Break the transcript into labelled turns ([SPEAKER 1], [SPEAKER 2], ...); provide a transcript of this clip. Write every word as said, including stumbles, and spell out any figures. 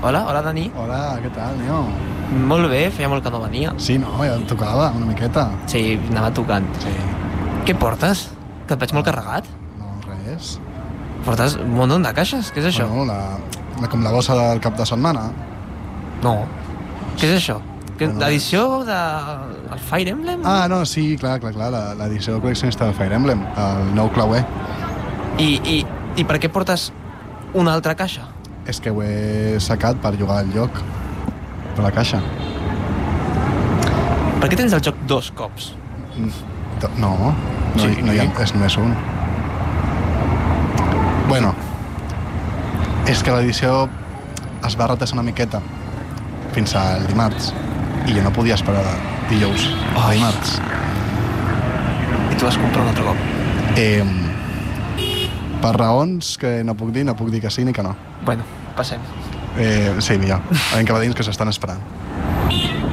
[SPEAKER 1] Hola, hola Dani.
[SPEAKER 2] Hola, què tal, Neo?
[SPEAKER 1] Molt bé, feia molt que no venia.
[SPEAKER 2] Sí, no, ja em tocava una miqueta.
[SPEAKER 1] Sí, anava tocant.
[SPEAKER 2] Sí.
[SPEAKER 1] Què portes? Que et veig molt carregat.
[SPEAKER 2] No, res.
[SPEAKER 1] Portes un munt de caixes? Què és això?
[SPEAKER 2] Bueno, la, la, com la bossa del cap de setmana.
[SPEAKER 1] No. Què és això? Que,
[SPEAKER 2] Bueno,
[SPEAKER 1] l'edició de... el Fire Emblem?
[SPEAKER 2] Ah, no, sí, clar, clar, clar, la- l'edició col·leccionista de Fire Emblem, el nou clauer.
[SPEAKER 1] I, i, I per què portes una altra caixa?
[SPEAKER 2] És que ho he sacat per jugar al joc, per la caixa.
[SPEAKER 1] Per què tens el joc dos cops?
[SPEAKER 2] Mm, No, no,
[SPEAKER 1] Sí.
[SPEAKER 2] no hi ha, és només un. Bueno, és que l'edició es va retrasar una miqueta fins al dimarts i jo no podia esperar dijous a
[SPEAKER 1] Ai.
[SPEAKER 2] dimarts.
[SPEAKER 1] I tu vas comprar un altre cop.
[SPEAKER 2] Eh, per raons que no puc dir, no puc dir que sí ni que no.
[SPEAKER 1] Bueno, passem.
[SPEAKER 2] Eh, sí, millor. Veiem que va dins que s'estan esperant.